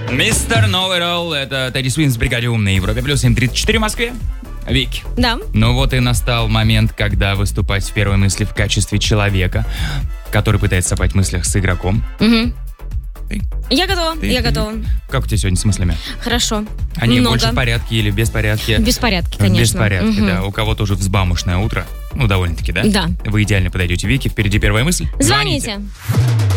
Мистер Новый Ролл, это Тедди Свинс в бригаде «Ум» на Европе Плюс 7:34 в Москве. Вики. Да. Ну вот и настал момент, когда выступать в первой мысли в качестве человека, который пытается совпать в мыслях с игроком. Угу. Ты? Я готова. Как у тебя сегодня с мыслями? Хорошо. Они Много. больше в порядке или без порядки? В беспорядке, конечно. В беспорядке, да. У кого-то уже взбамошное утро. Ну, довольно-таки, да? Да. Вы идеально подойдете, Вики. Впереди первая мысль. Звоните.